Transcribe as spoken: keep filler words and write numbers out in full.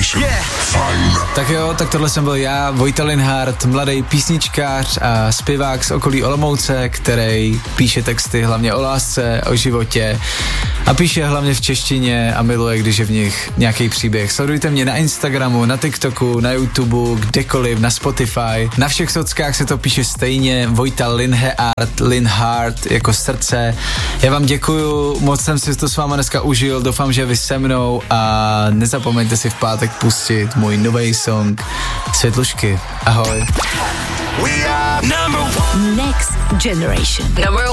Generation. Yeah. Fajn. Tak jo, tak tohle jsem byl já, Vojta Linhart, mladý písničkář a zpěvák z okolí Olomouce, který píše texty hlavně o lásce, o životě a píše hlavně v češtině a miluje, když je v nich nějaký příběh. Sledujte mě na Instagramu, na TikToku, na YouTube, kdekoliv, na Spotify. Na všech sockách se to píše stejně, Vojta Linhart, Linhart jako srdce. Já vám děkuju, moc jsem si to s váma dneska užil, doufám, že vy se mnou a nezapomeňte si v pátek pustit můj nový song Světlušky. Ahoj. We are number one. Next Generation. Number